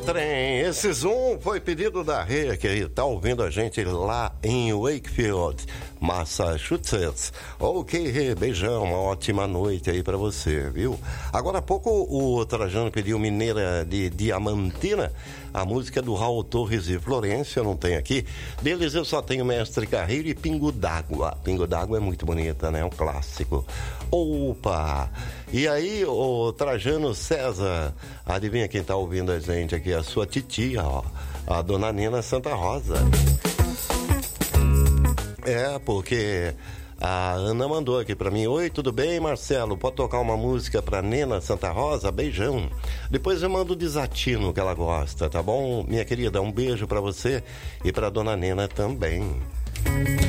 trem. Esse Zoom foi pedido da Rê, que tá ouvindo a gente lá em Wakefield, Massachusetts. Ok, Rê, beijão, uma ótima noite aí pra você, viu? Agora há pouco o Trajano pediu Mineira de Diamantina, a música do Raul Torres e Florência, não tem aqui. Deles eu só tenho Mestre Carreiro e Pingo d'Água. Pingo d'Água é muito bonita, né? Um clássico. Opa! E aí, o Trajano César, adivinha quem tá ouvindo a gente aqui? A sua titia, ó, a dona Nena Santa Rosa. É, porque a Ana mandou aqui pra mim: oi, tudo bem, Marcelo? Pode tocar uma música pra Nena Santa Rosa? Beijão. Depois eu mando o Desatino que ela gosta, tá bom? Minha querida, um beijo pra você e pra dona Nena também.